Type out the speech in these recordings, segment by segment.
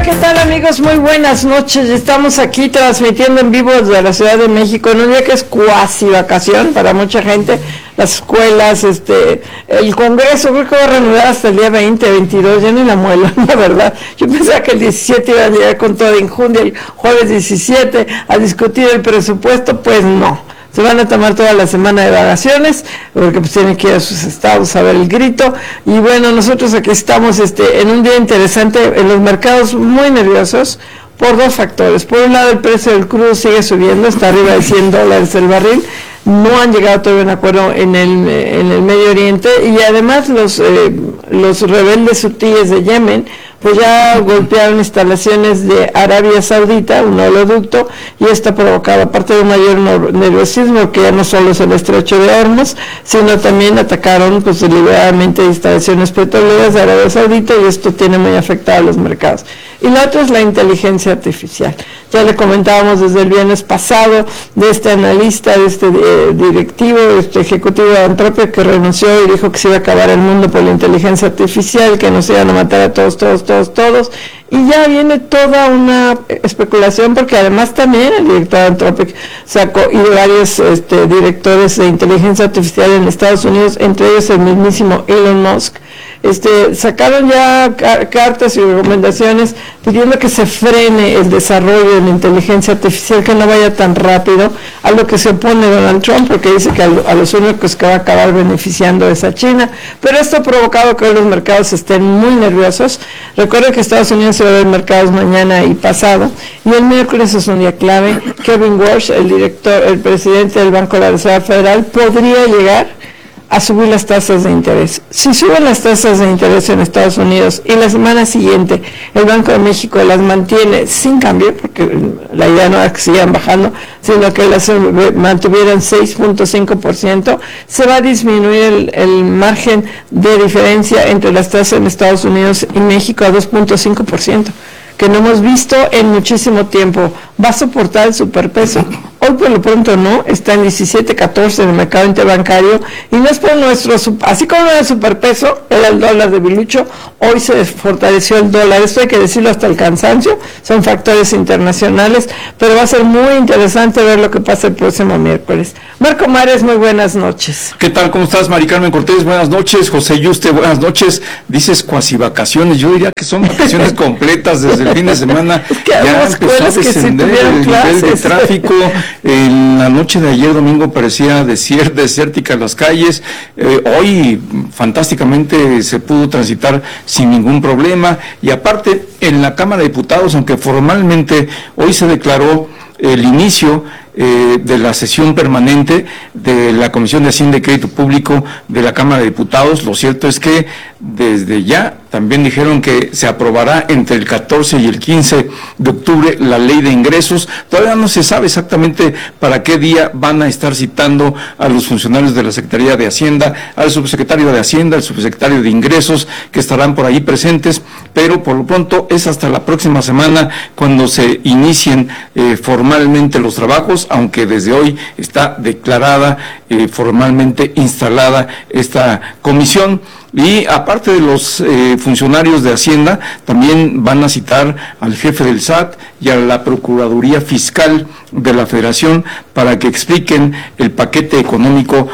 ¿qué tal amigos? Muy buenas noches. Estamos aquí transmitiendo en vivo desde la Ciudad de México en un día que es cuasi vacación para mucha gente. Las escuelas, el Congreso creo que va a reanudar hasta el día 20, 22, ya ni la muelo, la verdad. Yo pensaba que el 17 iba a llegar con toda injundia, el jueves 17 a discutir el presupuesto, pues no. Se van a tomar toda la semana de vacaciones, porque pues tienen que ir a sus estados a ver el grito. Y bueno, nosotros aquí estamos en un día interesante, en los mercados muy nerviosos, por dos factores. Por un lado, el precio del crudo sigue subiendo, está arriba de $100 el barril. No han llegado todavía a un acuerdo en el Medio Oriente, y además los rebeldes hutíes de Yemen pues ya golpearon instalaciones de Arabia Saudita, un oleoducto, y esto ha provocado, aparte de un mayor nerviosismo, que ya no solo es el estrecho de Hormuz, sino también atacaron pues deliberadamente instalaciones petroleras de Arabia Saudita, y esto tiene muy afectado a los mercados. Y la otra es la inteligencia artificial. Ya le comentábamos desde el viernes pasado de este analista, de este directivo, ejecutivo de Anthropic, que renunció y dijo que se iba a acabar el mundo por la inteligencia artificial, que nos iban a matar a todos. Y ya viene toda una especulación, porque además también el director de Anthropic sacó, y varios directores de inteligencia artificial en Estados Unidos, entre ellos el mismísimo Elon Musk, sacaron ya cartas y recomendaciones pidiendo que se frene el desarrollo de la inteligencia artificial, que no vaya tan rápido, a lo que se opone Donald Trump, porque dice que a los únicos que va a acabar beneficiando es a China. Pero esto ha provocado que los mercados estén muy nerviosos. Recuerden que Estados Unidos se va a ver mercados mañana y pasado, y el miércoles es un día clave. Kevin Warsh, el presidente del Banco de la Reserva Federal, podría llegar a subir las tasas de interés. Si suben las tasas de interés en Estados Unidos y la semana siguiente el Banco de México las mantiene sin cambio, porque la idea no es que sigan bajando, sino que las mantuvieran 6.5%, se va a disminuir el margen de diferencia entre las tasas en Estados Unidos y México a 2.5%, que no hemos visto en muchísimo tiempo. Va a soportar el superpeso. Hoy por lo pronto no, está en 17.14 en el mercado interbancario, y no es por así como el superpeso era el dólar de Bilucho, hoy se fortaleció el dólar. Esto hay que decirlo hasta el cansancio, son factores internacionales, pero va a ser muy interesante ver lo que pasa el próximo miércoles. Marco Mares, muy buenas noches. ¿Qué tal? ¿Cómo estás, Mari Carmen Cortés? Buenas noches. José Yuste, buenas noches. Dices cuasi vacaciones, yo diría que son vacaciones completas desde el fin de semana. Es que ya empezó a descender el nivel de tráfico. En la noche de ayer domingo parecía desértica las calles. Hoy fantásticamente se pudo transitar sin ningún problema, y aparte en la Cámara de Diputados, aunque formalmente hoy se declaró el inicio de la sesión permanente de la Comisión de Hacienda y Crédito Público de la Cámara de Diputados, lo cierto es que desde ya también dijeron que se aprobará entre el 14 y el 15 de octubre la ley de ingresos. Todavía no se sabe exactamente para qué día van a estar citando a los funcionarios de la Secretaría de Hacienda, al subsecretario de Hacienda, al subsecretario de Ingresos, que estarán por ahí presentes, pero por lo pronto es hasta la próxima semana cuando se inicien formalmente los trabajos, aunque desde hoy está declarada formalmente instalada esta comisión. Y aparte de los funcionarios de Hacienda, también van a citar al jefe del SAT y a la Procuraduría Fiscal de la Federación para que expliquen el paquete económico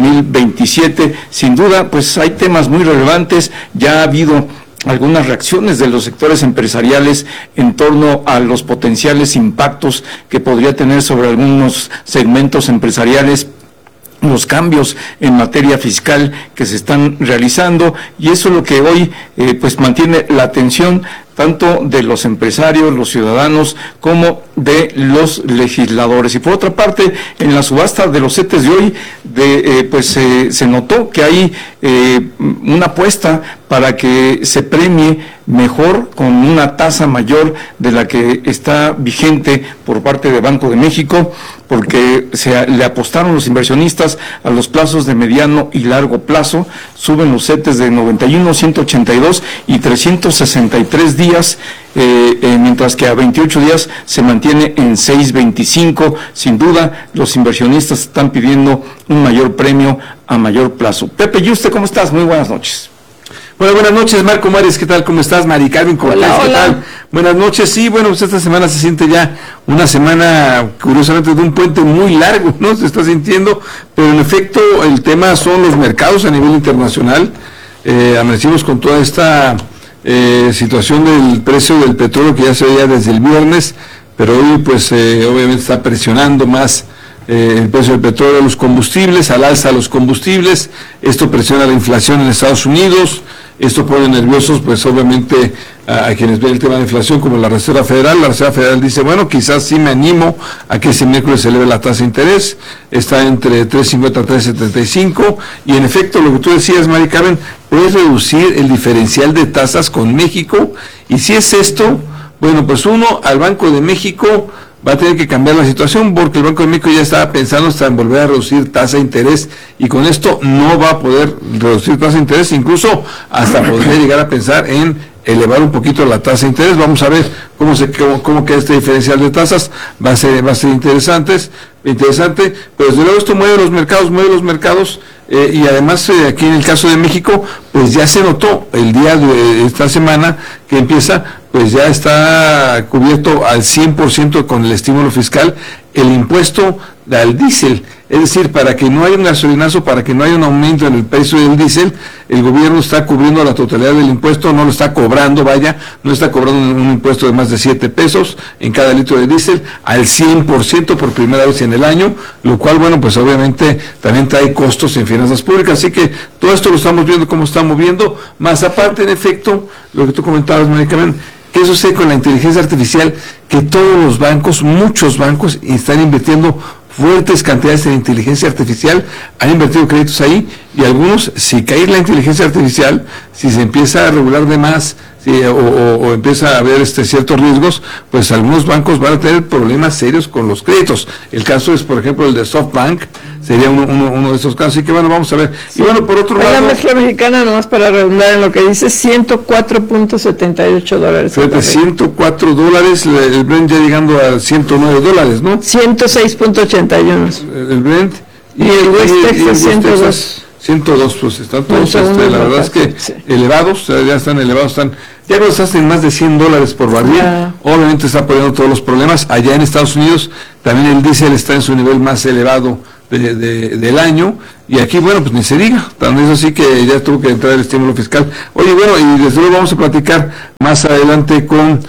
2027. Sin duda, pues hay temas muy relevantes. Ya ha habido algunas reacciones de los sectores empresariales en torno a los potenciales impactos que podría tener sobre algunos segmentos empresariales los cambios en materia fiscal que se están realizando, y eso es lo que hoy pues mantiene la atención tanto de los empresarios, los ciudadanos, como de los legisladores. Y por otra parte, en la subasta de los CETES de hoy, se notó que hay una apuesta para que se premie mejor, con una tasa mayor de la que está vigente por parte de Banco de México, porque le apostaron los inversionistas a los plazos de mediano y largo plazo. Suben los CETES de 91, 182 y 363 días, mientras que a 28 días se mantiene en 6.25. Sin duda, los inversionistas están pidiendo un mayor premio a mayor plazo. Pepe Yuste, ¿cómo estás? Muy buenas noches. Hola, buenas noches, Marco Mares, ¿qué tal? ¿Cómo estás? Mari Carmen Cortés, ¿qué tal? Buenas noches, sí, bueno, pues esta semana se siente ya una semana, curiosamente, de un puente muy largo, ¿no? Se está sintiendo, pero en efecto, el tema son los mercados a nivel internacional. Amanecimos con toda esta situación del precio del petróleo que ya se veía desde el viernes, pero hoy, pues, obviamente está presionando más el precio del petróleo, los combustibles, al alza los combustibles. Esto presiona la inflación en Estados Unidos. Esto pone nerviosos, pues obviamente, a quienes ven el tema de inflación, como la Reserva Federal. La Reserva Federal dice, bueno, quizás sí me animo a que ese miércoles se eleve la tasa de interés. Está entre 3.50 a 3.75. Y en efecto, lo que tú decías, Mari Carmen, puedes reducir el diferencial de tasas con México. Y si es esto, bueno, pues uno, al Banco de México va a tener que cambiar la situación, porque el Banco de México ya estaba pensando hasta en volver a reducir tasa de interés, y con esto no va a poder reducir tasa de interés, incluso hasta podría llegar a pensar en elevar un poquito la tasa de interés. Vamos a ver cómo queda este diferencial de tasas. Va a ser interesante, pero desde luego esto mueve los mercados, y además aquí en el caso de México, pues ya se notó el día de esta semana que empieza, pues ya está cubierto al 100% con el estímulo fiscal el impuesto al diésel. Es decir, para que no haya un gasolinazo, para que no haya un aumento en el precio del diésel, el gobierno está cubriendo la totalidad del impuesto, no lo está cobrando, no está cobrando un impuesto de más de 7 pesos en cada litro de diésel, al 100% por primera vez en el año, lo cual, bueno, pues obviamente también trae costos en finanzas públicas. Así que todo esto lo estamos viendo, cómo está moviendo, más aparte, en efecto, lo que tú comentabas, Mari Carmen, ¿qué sucede con la inteligencia artificial? Que todos los bancos, muchos bancos, están invirtiendo fuertes cantidades en inteligencia artificial, han invertido créditos ahí, y algunos, si cae la inteligencia artificial, si se empieza a regular de más, o empieza a haber ciertos riesgos, pues algunos bancos van a tener problemas serios con los créditos. El caso es, por ejemplo, el de SoftBank, sería uno de esos casos. Así que bueno, vamos a ver. Sí. Y bueno, por otro lado, la mezcla mexicana, nomás para redundar en lo que dice, $104.78. Fíjate, $104, el Brent ya llegando a $109, ¿no? 106.81. El Brent. Y el West Texas 102. 102, pues están todos, la verdad es que sí, elevados, ya están elevados, ya cuando estás en más de $100 por barril, obviamente está poniendo todos los problemas. Allá en Estados Unidos también el diésel está en su nivel más elevado del año, y aquí, bueno, pues ni se diga, también eso sí que ya tuvo que entrar el estímulo fiscal. Oye, bueno, y desde luego vamos a platicar más adelante con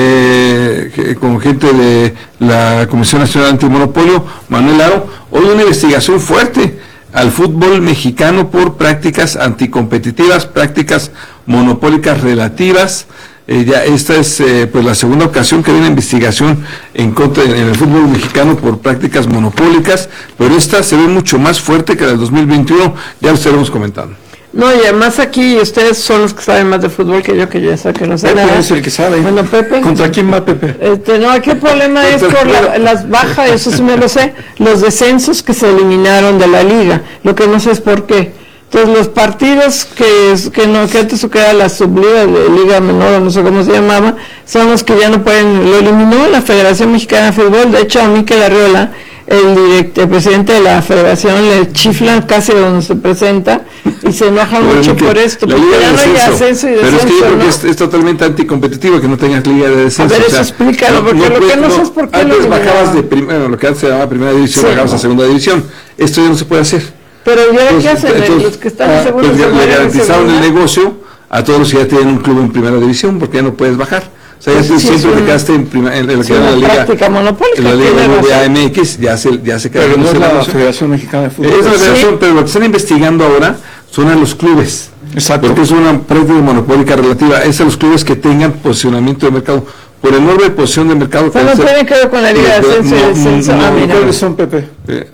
gente de la Comisión Nacional Antimonopolio, Manuel Aro. Hoy una investigación fuerte al fútbol mexicano por prácticas anticompetitivas, prácticas monopólicas relativas. Ya esta es pues la segunda ocasión que hay una investigación en el fútbol mexicano por prácticas monopólicas, pero esta se ve mucho más fuerte que la del 2021, ya lo estaremos comentando. No, y además aquí ustedes son los que saben más de fútbol que yo ya sé que no sé Pepe nada. Es el que sabe. Bueno, Pepe. ¿Contra quién va Pepe? No, aquí el problema es por las bajas, eso sí me lo sé, los descensos que se eliminaron de la liga. Lo que no sé es por qué. Entonces los partidos que antes era la subliga de Liga Menor, o no sé cómo se llamaba, son los que ya no pueden, lo eliminó la Federación Mexicana de Fútbol. De hecho, a Mikel Arriola, el presidente de la federación, le chiflan casi donde se presenta y se enojan mucho por esto, porque ya no hay ascenso y descenso. Pero es que yo creo que es totalmente anticompetitivo que no tengas liga de descenso. A ver, eso explícalo, porque lo que no sé es por qué antes bajabas lo que antes se llamaba primera división, bajabas a segunda división. Esto ya no se puede hacer. Pero ya ¿qué hacen? Los que están en segunda división. Le garantizaron el negocio a todos los que ya tienen un club en primera división, porque ya no puedes bajar. O sea, ya siempre te quedaste en la liga, práctica monopólica, en la liga MX, ya se quedó. Pero no es la Federación Mexicana de Fútbol. Es la federación, pero lo que están investigando ahora son a los clubes. Exacto. Porque es una práctica monopólica relativa. Es a los clubes que tengan posicionamiento de mercado. Por enorme posición de mercado. Pero no tiene que ver con la liga de ascenso y descenso. ¿Cuáles son, Pepe?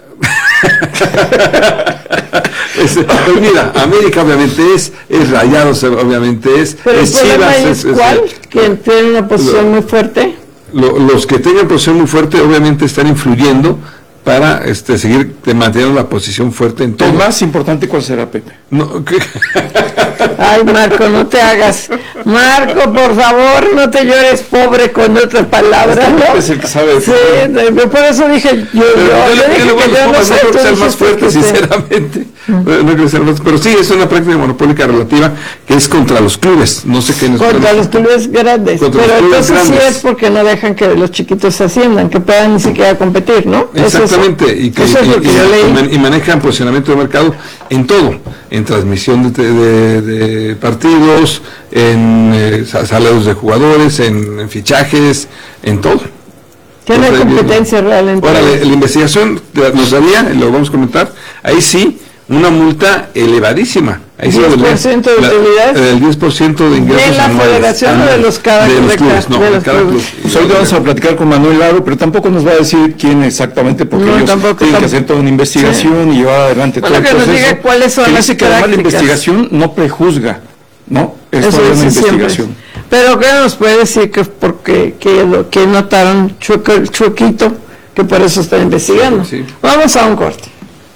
Pues mira, América obviamente es Rayados, obviamente es. Pero el problema es ¿cuál? Que tiene una posición muy fuerte. Los que tengan posición muy fuerte obviamente están influyendo para seguir manteniendo la posición fuerte en todo. ¿El más importante cuál será, Pepe? No, Ay, Marco, no te hagas. Marco, por favor, no te llores pobre con otras palabras, ¿no? Es el que sabe. Sí, por eso dije yo le voy a los Pumas, no creo que sean más fuertes, sinceramente. No crecer, pero sí, es una práctica monopólica relativa que es contra los clubes, no sé qué. Contra los clubes grandes, pero entonces sí es porque no dejan que los chiquitos se asciendan, que puedan ni siquiera competir, ¿no? Exactamente, y manejan posicionamiento de mercado en todo, en transmisión de partidos, en salarios de jugadores, en fichajes, en todo. Que no hay competencia realmente. Ahora, la investigación nos daría, lo vamos a comentar, ahí sí, una multa elevadísima. Ahí 10% de utilidades. El 10% de ingresos de la federación o de los clubes. No, de cada club. Hoy vamos a platicar con Manuel Laro, pero tampoco nos va a decir quién exactamente, porque ellos tienen que hacer toda una investigación y llevar adelante todo el proceso. Que nos diga cuáles son las prácticas. Que además la investigación no prejuzga, ¿no? Es toda una investigación. Pero ¿qué nos puede decir que notaron Chuequito, que por eso está investigando? Sí. Vamos a un corte.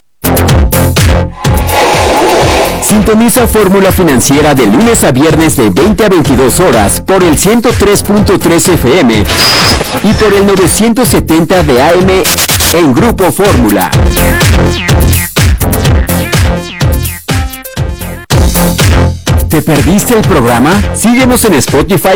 Sintoniza Fórmula Financiera de lunes a viernes de 20 a 22 horas por el 103.3 FM y por el 970 de AM en Grupo Fórmula. ¿Te perdiste el programa? Síguenos en Spotify